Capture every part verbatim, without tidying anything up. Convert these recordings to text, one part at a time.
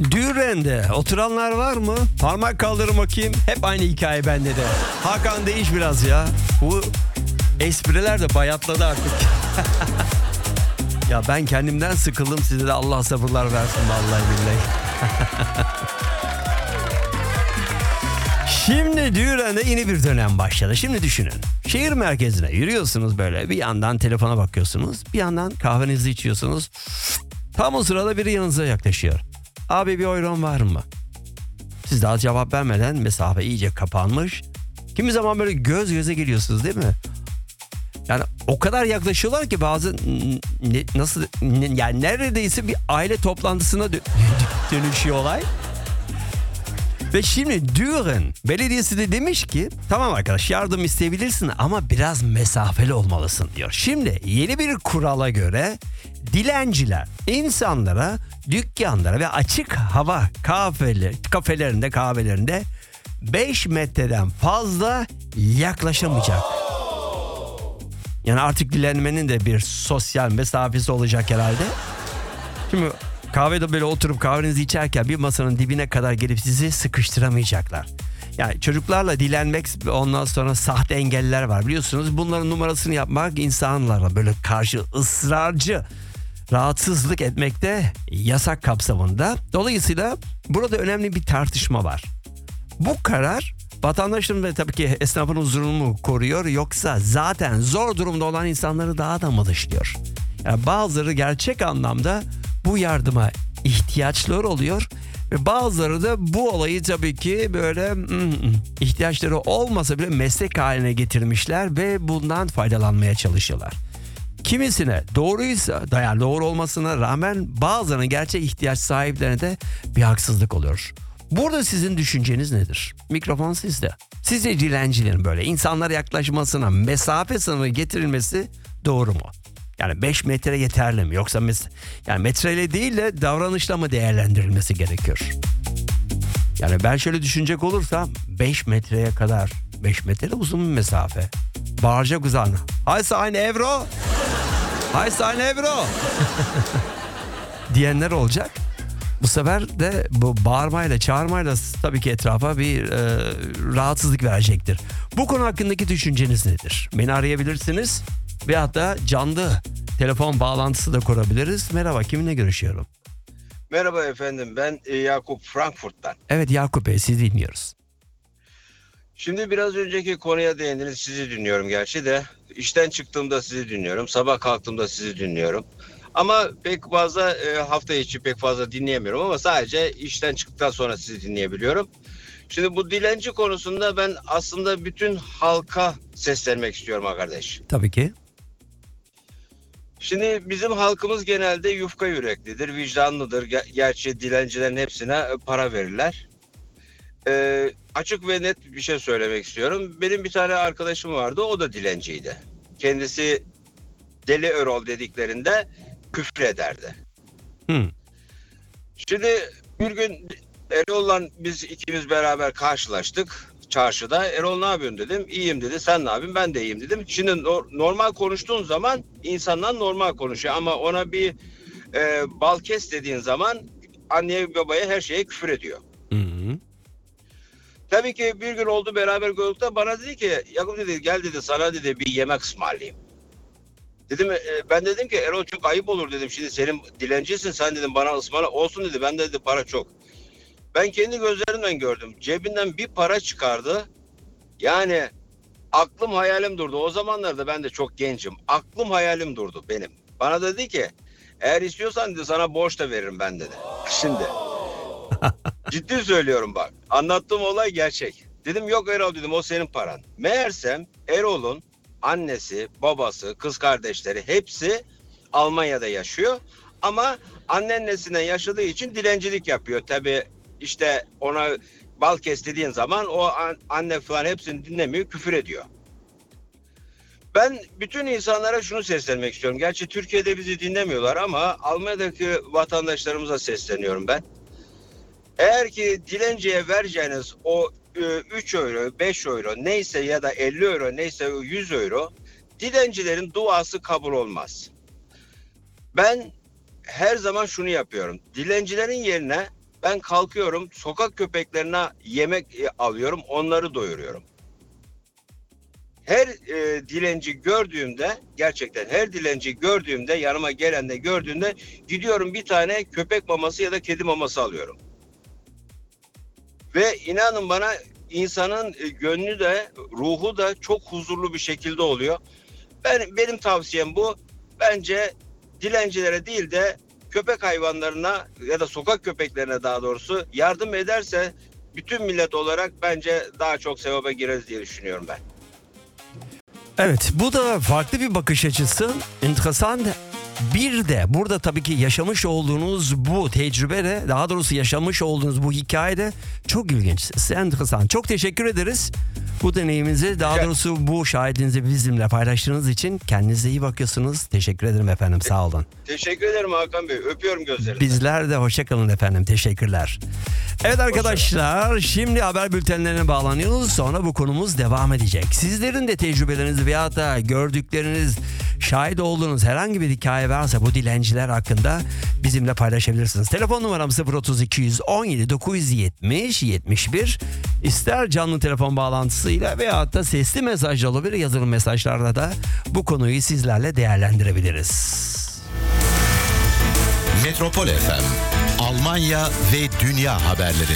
Düğren'de oturanlar var mı? Parmak kaldırın bakayım. Hep aynı hikaye bende de. Hakan değiş biraz ya. Bu espriler de bayatladı artık. Ya ben kendimden sıkıldım, size de Allah sabırlar versin vallahi billahi. Şimdi Düğren'de yeni bir dönem başladı. Şimdi düşünün. Şehir merkezine yürüyorsunuz böyle. Bir yandan telefona bakıyorsunuz. Bir yandan kahvenizi içiyorsunuz. Tam o sırada biri yanınıza yaklaşıyor. Abi bir oyron var mı? Siz daha cevap vermeden mesafe iyice kapanmış. Kimi zaman böyle göz göze geliyorsunuz değil mi? Yani o kadar yaklaşıyorlar ki bazı ne, nasıl ne, yani neredeyse bir aile toplantısına dö- dönüşüyor olay. Ve şimdi Düren Belediyesi de demiş ki tamam arkadaş yardım isteyebilirsin ama biraz mesafeli olmalısın diyor. Şimdi yeni bir kurala göre dilenciler insanlara, dükkanlara ve açık hava kafeler, kafelerinde kahvelerinde beş metreden fazla yaklaşamayacak. Yani artık dilenmenin de bir sosyal mesafesi olacak herhalde. Şimdi kahvede böyle oturup kahvenizi içerken bir masanın dibine kadar gelip sizi sıkıştıramayacaklar. Yani çocuklarla dilenmek, ondan sonra sahte engeller var biliyorsunuz. Bunların numarasını yapmak insanlara böyle karşı ısrarcı rahatsızlık etmekte yasak kapsamında. Dolayısıyla burada önemli bir tartışma var. Bu karar vatandaşın ve tabii ki esnafın huzurunu mu koruyor yoksa zaten zor durumda olan insanları daha da mı dışlıyor? Yani bazıları gerçek anlamda bu yardıma ihtiyaçları oluyor ve bazıları da bu olayı tabii ki böyle ihtiyaçları olmasa bile meslek haline getirmişler ve bundan faydalanmaya çalışıyorlar. Kimisine doğruysa, yani doğru olmasına rağmen bazılarının gerçek ihtiyaç sahiplerine de bir haksızlık oluyor. Burada sizin düşünceniz nedir? Mikrofon sizde. Sizce dilencilerin böyle insanlara yaklaşmasına mesafe sınırı getirilmesi doğru mu? Yani beş metre yeterli mi? Yoksa mes- yani metreyle değil de davranışla mı değerlendirilmesi gerekiyor? Yani ben şöyle düşünecek olursam beş metreye kadar, beş metre de uzun bir mesafe. Bağıracak uzağına. Hay sayın Evro. Hay sayın Evro. diyenler olacak. Bu sefer de bu bağırmayla, çağırmayla tabii ki etrafa bir e, rahatsızlık verecektir. Bu konu hakkındaki düşünceniz nedir? Beni arayabilirsiniz ve hatta canlı telefon bağlantısı da kurabiliriz. Merhaba, kiminle görüşüyorum? Merhaba efendim, ben e, Yakup Frankfurt'tan. Evet Yakup Bey, sizi dinliyoruz. Şimdi biraz önceki konuya değindiniz, sizi dinliyorum gerçi de. İşten çıktığımda sizi dinliyorum, sabah kalktığımda sizi dinliyorum. Ama pek fazla e, hafta içi pek fazla dinleyemiyorum ama sadece işten çıktıktan sonra sizi dinleyebiliyorum. Şimdi bu dilenci konusunda ben aslında bütün halka seslenmek istiyorum kardeş. Tabii ki. Şimdi bizim halkımız genelde yufka yüreklidir, vicdanlıdır. Gerçi dilencilerin hepsine para verirler. Ee, açık ve net bir şey söylemek istiyorum. Benim bir tane arkadaşım vardı, o da dilenciydi. Kendisi Deli Erol dediklerinde küfür ederdi. Hmm. Şimdi bir gün Erol'la biz ikimiz beraber karşılaştık çarşıda. Erol ne yapıyorsun dedim. İyiyim dedi. Sen ne yapıyorsun? Ben de iyiyim dedim. Şimdi no- normal konuştuğun zaman insanlar normal konuşuyor ama ona bir e, bal kes dediğin zaman anneye babaya her şeye küfür ediyor. Hmm. Tabii ki bir gün oldu beraber gördük de bana dedi ki Yakup dedi gel dedi sana dedi bir yemek ısmarlayayım. Dedim e, ben dedim ki Erol çok ayıp olur dedim. Şimdi senin dilencisin sen dedim bana ısmarla olsun dedi. Ben de dedi para çok. Ben kendi gözlerimden gördüm. Cebinden bir para çıkardı. Yani aklım hayalim durdu. O zamanlarda ben de çok gencim. Aklım hayalim durdu benim. Bana dedi ki eğer istiyorsan dedi sana borç da veririm ben dedi. Şimdi ciddi söylüyorum bak. Anlattığım olay gerçek. Dedim yok Erol dedim o senin paran. Meğersem Erol'un annesi, babası, kız kardeşleri hepsi Almanya'da yaşıyor. Ama anneannesinden yaşadığı için dilencilik yapıyor. Tabii işte ona bal kes dediğin zaman o anne falan hepsini dinlemiyor, küfür ediyor. Ben bütün insanlara şunu seslenmek istiyorum. Gerçi Türkiye'de bizi dinlemiyorlar ama Almanya'daki vatandaşlarımıza sesleniyorum ben. Eğer ki dilenciye vereceğiniz o üç euro, beş euro neyse ya da elli euro neyse yüz euro dilencilerin duası kabul olmaz. Ben her zaman şunu yapıyorum. Dilencilerin yerine Ben kalkıyorum, sokak köpeklerine yemek e, alıyorum, onları doyuruyorum. Her e, dilenci gördüğümde, gerçekten her dilenci gördüğümde, yanıma gelen de gördüğümde gidiyorum bir tane köpek maması ya da kedi maması alıyorum. Ve inanın bana, insanın e, gönlü de ruhu da çok huzurlu bir şekilde oluyor. Ben benim tavsiyem bu. Bence dilencilere değil de köpek hayvanlarına ya da sokak köpeklerine daha doğrusu yardım ederse bütün millet olarak bence daha çok sevaba gireriz diye düşünüyorum ben. Evet, bu da farklı bir bakış açısı. Enteresan. Bir de burada tabii ki yaşamış olduğunuz bu tecrübe de, daha doğrusu yaşamış olduğunuz bu hikaye de çok ilginç. Enteresan. Çok teşekkür ederiz. Bu deneyiminizi, daha Evet. doğrusu bu şahidinizi bizimle paylaştığınız için kendinize iyi bakıyorsunuz. Teşekkür ederim efendim. Sağ olun. Teşekkür ederim Hakan Bey. Öpüyorum gözlerinizden. Bizler de hoşçakalın efendim. Teşekkürler. Evet arkadaşlar, şimdi haber bültenlerine bağlanıyoruz. Sonra bu konumuz devam edecek. Sizlerin de tecrübeleriniz veya da gördükleriniz, şahit olduğunuz herhangi bir hikaye varsa bu dilenciler hakkında bizimle paylaşabilirsiniz. Telefon numaram sıfır otuz iki yüz on yedi dokuz yüz yetmiş yetmiş bir. İster canlı telefon bağlantısıyla veya da sesli mesaj olabilir, yazılı mesajlarla da bu konuyu sizlerle değerlendirebiliriz. Metropol F M, Almanya ve dünya haberleri.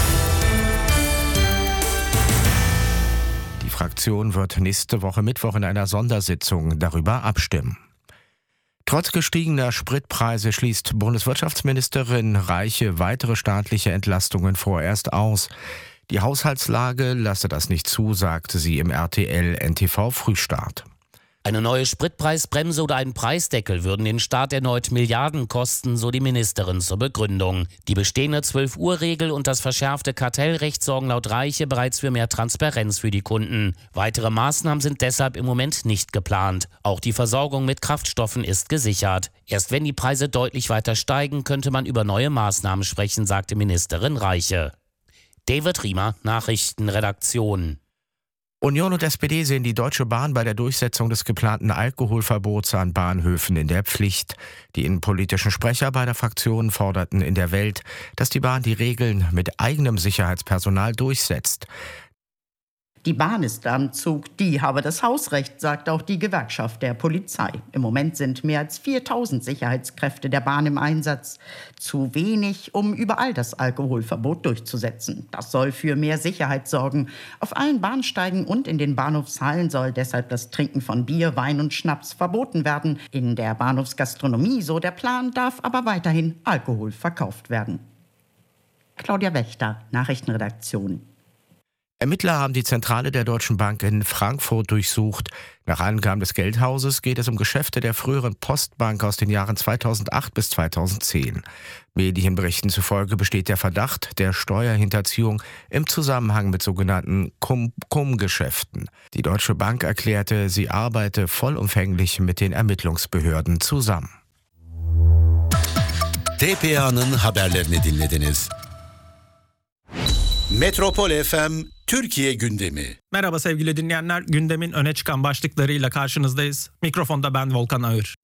Die Fraktion wird nächste Woche Mittwoch in einer Sondersitzung darüber abstimmen. Trotz gestiegener Spritpreise schließt Bundeswirtschaftsministerin Reiche weitere staatliche Entlastungen vorerst aus. Die Haushaltslage lasse das nicht zu, sagte sie im R T L N T V Frühstart. Eine neue Spritpreisbremse oder ein Preisdeckel würden den Staat erneut Milliarden kosten, so die Ministerin zur Begründung. Die bestehende zwölf-Uhr-Regel und das verschärfte Kartellrecht sorgen laut Reiche bereits für mehr Transparenz für die Kunden. Weitere Maßnahmen sind deshalb im Moment nicht geplant. Auch die Versorgung mit Kraftstoffen ist gesichert. Erst wenn die Preise deutlich weiter steigen, könnte man über neue Maßnahmen sprechen, sagte Ministerin Reiche. David Riemer, Nachrichtenredaktion. Union und S P D sehen die Deutsche Bahn bei der Durchsetzung des geplanten Alkoholverbots an Bahnhöfen in der Pflicht. Die innenpolitischen Sprecher beider Fraktionen forderten in der Welt, dass die Bahn die Regeln mit eigenem Sicherheitspersonal durchsetzt. Die Bahn ist am Zug, die habe das Hausrecht, sagt auch die Gewerkschaft der Polizei. Im Moment sind mehr als viertausend Sicherheitskräfte der Bahn im Einsatz. Zu wenig, um überall das Alkoholverbot durchzusetzen. Das soll für mehr Sicherheit sorgen. Auf allen Bahnsteigen und in den Bahnhofshallen soll deshalb das Trinken von Bier, Wein und Schnaps verboten werden. In der Bahnhofsgastronomie, so der Plan, darf aber weiterhin Alkohol verkauft werden. Claudia Wächter, Nachrichtenredaktion. Ermittler haben die Zentrale der Deutschen Bank in Frankfurt durchsucht. Nach Angaben des Geldhauses geht es um Geschäfte der früheren Postbank aus den Jahren zweitausendacht bis zweitausendzehn. Medienberichten zufolge besteht der Verdacht der Steuerhinterziehung im Zusammenhang mit sogenannten Cum-Cum-Geschäften. Die Deutsche Bank erklärte, sie arbeite vollumfänglich mit den Ermittlungsbehörden zusammen. T P A'nın haberlerini dinlediniz. Metropol F M Türkiye gündemi. Merhaba sevgili dinleyenler, gündemin öne çıkan başlıklarıyla karşınızdayız. Mikrofonda ben Volkan Ağır.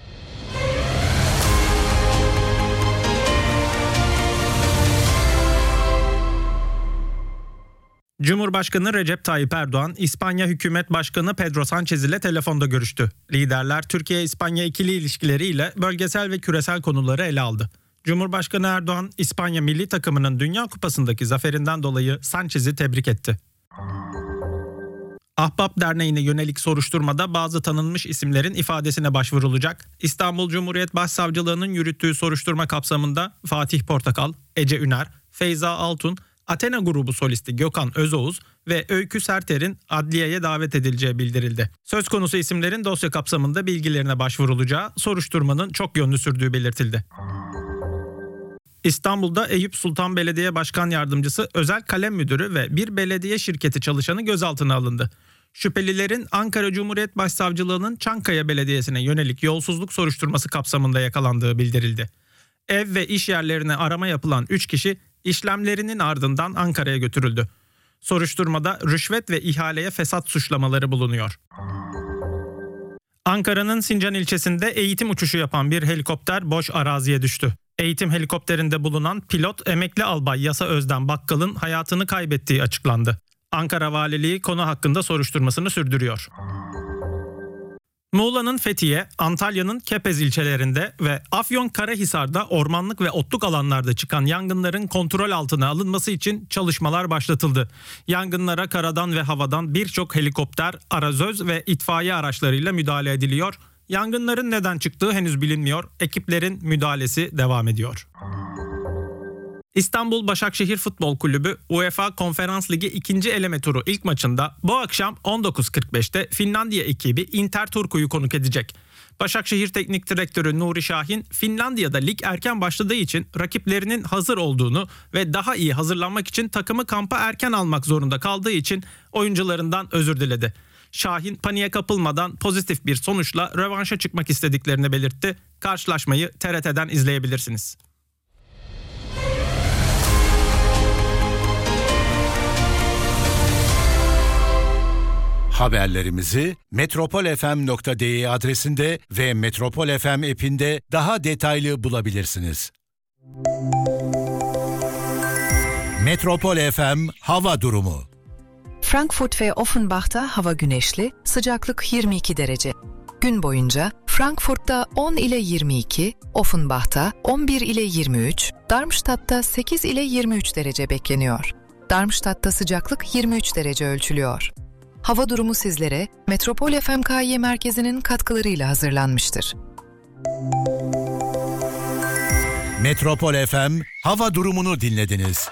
Cumhurbaşkanı Recep Tayyip Erdoğan, İspanya Hükümet Başkanı Pedro Sánchez ile telefonda görüştü. Liderler Türkiye-İspanya ikili ilişkileriyle bölgesel ve küresel konuları ele aldı. Cumhurbaşkanı Erdoğan, İspanya milli takımının Dünya Kupası'ndaki zaferinden dolayı Sánchez'i tebrik etti. Ahbap Derneği'ne yönelik soruşturmada bazı tanınmış isimlerin ifadesine başvurulacak. İstanbul Cumhuriyet Başsavcılığı'nın yürüttüğü soruşturma kapsamında Fatih Portakal, Ece Üner, Feyza Altun, Athena grubu solisti Gökhan Özoğuz ve Öykü Serter'in adliyeye davet edileceği bildirildi. Söz konusu isimlerin dosya kapsamında bilgilerine başvurulacağı, soruşturmanın çok yönlü sürdüğü belirtildi. İstanbul'da Eyüp Sultan Belediye Başkan Yardımcısı, özel kalem müdürü ve bir belediye şirketi çalışanı gözaltına alındı. Şüphelilerin Ankara Cumhuriyet Başsavcılığı'nın Çankaya Belediyesi'ne yönelik yolsuzluk soruşturması kapsamında yakalandığı bildirildi. Ev ve iş yerlerine arama yapılan üç kişi işlemlerinin ardından Ankara'ya götürüldü. Soruşturmada rüşvet ve ihaleye fesat suçlamaları bulunuyor. Ankara'nın Sincan ilçesinde eğitim uçuşu yapan bir helikopter boş araziye düştü. Eğitim helikopterinde bulunan pilot emekli albay Yasa Özden Bakkal'ın hayatını kaybettiği açıklandı. Ankara Valiliği konu hakkında soruşturmasını sürdürüyor. Muğla'nın Fethiye, Antalya'nın Kepez ilçelerinde ve Afyonkarahisar'da ormanlık ve otluk alanlarda çıkan yangınların kontrol altına alınması için çalışmalar başlatıldı. Yangınlara karadan ve havadan birçok helikopter, arazöz ve itfaiye araçlarıyla müdahale ediliyor. Yangınların neden çıktığı henüz bilinmiyor. Ekiplerin müdahalesi devam ediyor. İstanbul Başakşehir Futbol Kulübü UEFA Konferans Ligi ikinci eleme turu ilk maçında bu akşam on dokuz kırk beşte Finlandiya ekibi Inter Turku'yu konuk edecek. Başakşehir Teknik Direktörü Nuri Şahin, Finlandiya'da lig erken başladığı için rakiplerinin hazır olduğunu ve daha iyi hazırlanmak için takımı kampa erken almak zorunda kaldığı için oyuncularından özür diledi. Şahin paniğe kapılmadan pozitif bir sonuçla rövanşa çıkmak istediklerini belirtti. Karşılaşmayı T R T'den izleyebilirsiniz. Haberlerimizi metropol f m nokta d e adresinde ve Metropol F M app'inde daha detaylı bulabilirsiniz. Metropol F M hava durumu. Frankfurt ve Offenbach'ta hava güneşli, sıcaklık yirmi iki derece. Gün boyunca Frankfurt'ta on ile yirmi iki, Offenbach'ta on bir ile yirmi üç, Darmstadt'ta sekiz ile yirmi üç derece bekleniyor. Darmstadt'ta sıcaklık yirmi üç derece ölçülüyor. Hava durumu sizlere Metropol F M K Y merkezinin katkılarıyla hazırlanmıştır. Metropol F M hava durumunu dinlediniz.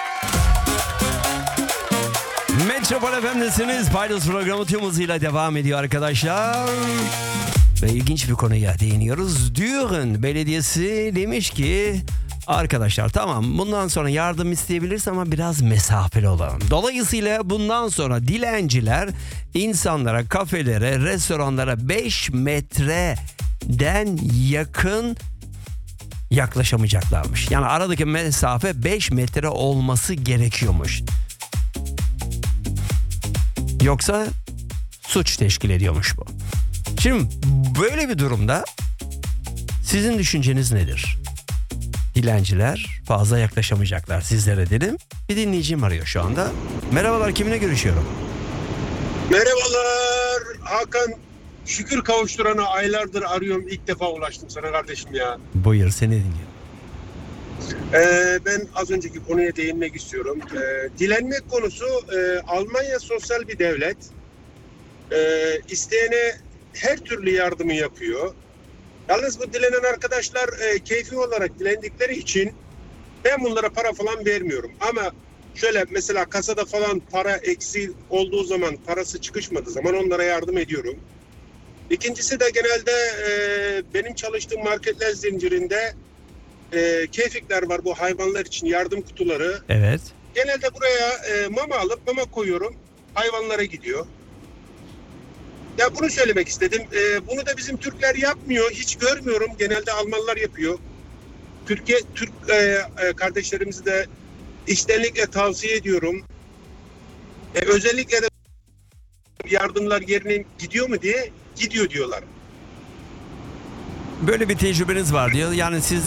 Metropol F M'desiniz. Paydos programı tüm hızıyla devam ediyor arkadaşlar. Ve ilginç bir konuya değiniyoruz. Düren Belediyesi demiş ki arkadaşlar tamam bundan sonra yardım isteyebiliriz ama biraz mesafeli olalım. Dolayısıyla bundan sonra dilenciler insanlara, kafelere, restoranlara beş metreden yakın yaklaşamayacaklarmış. Yani aradaki mesafe beş metre olması gerekiyormuş. Yoksa suç teşkil ediyormuş bu. Şimdi böyle bir durumda sizin düşünceniz nedir? Dilenciler fazla yaklaşamayacaklar sizlere dedim. Bir dinleyicim arıyor şu anda. Merhabalar, kiminle görüşüyorum? Merhabalar Hakan. Şükür kavuşturana aylardır arıyorum. İlk defa ulaştım sana kardeşim ya. Buyur, seni dinliyorum. Ee, ben az önceki konuya değinmek istiyorum. Ee, dilenmek konusu e, Almanya sosyal bir devlet. Ee, isteyene her türlü yardımı yapıyor. Yalnız bu dilenen arkadaşlar e, keyfi olarak dilendikleri için ben bunlara para falan vermiyorum. Ama şöyle mesela kasada falan para eksiği olduğu zaman, parası çıkışmadığı zaman onlara yardım ediyorum. İkincisi de genelde e, benim çalıştığım marketler zincirinde e, keyfikler var, bu hayvanlar için yardım kutuları. Evet. Genelde buraya e, mama alıp mama koyuyorum. Hayvanlara gidiyor. Ya bunu söylemek istedim. E, bunu da bizim Türkler yapmıyor. Hiç görmüyorum. Genelde Almanlar yapıyor. Türkiye Türk e, e, kardeşlerimizi de içtenlikle tavsiye ediyorum. E, özellikle de yardımlar yerine gidiyor mu diye gidiyor diyorlar. Böyle bir tecrübeniz var diyor. Yani siz